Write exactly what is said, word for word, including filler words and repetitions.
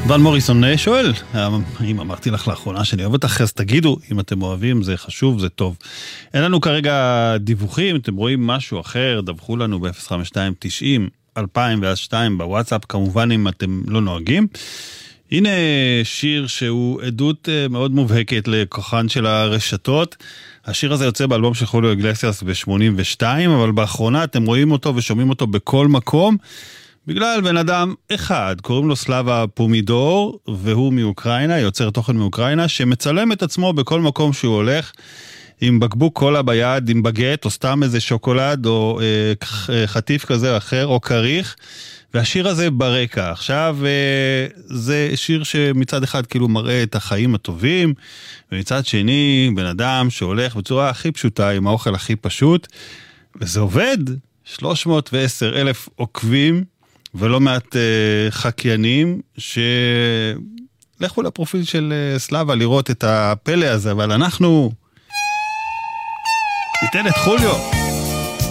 ון מוריסון שואל, אם אמרתי לך לאחרונה שאני אוהב אותך, אז תגידו, אם אתם אוהבים, זה חשוב, זה טוב. אין לנו כרגע דיווחים, אתם רואים משהו אחר, דווחו לנו ב-אפס חמש שתיים תשעים אלפיים ואז שתיים בוואטסאפ, כמובן אם אתם לא נוהגים. הנה שיר שהוא עדות מאוד מובהקת לכוחן של הרשתות. השיר הזה יוצא באלבום של חוליו איגלסיאס ב-שמונים ושתיים, אבל באחרונה אתם רואים אותו ושומעים אותו בכל מקום, בגלל בן אדם אחד, קוראים לו סלאבה פומידור, והוא מאוקראינה, יוצר תוכן מאוקראינה, שמצלם את עצמו בכל מקום שהוא הולך, עם בקבוק קולה ביד, עם בגט, או סתם איזה שוקולד, או אה, חטיף כזה או אחר, או קריך, והשיר הזה ברקע. עכשיו, אה, זה שיר שמצד אחד כאילו מראה את החיים הטובים, ומצד שני, בן אדם שהולך בצורה הכי פשוטה, עם האוכל הכי פשוט, וזה עובד, שלוש מאות ועשר אלף עוקבים, ולא מעט uh, חקיינים, שלכו לפרופיל של uh, סלאבה לראות את הפלא הזה, אבל אנחנו ניתן את חוליו.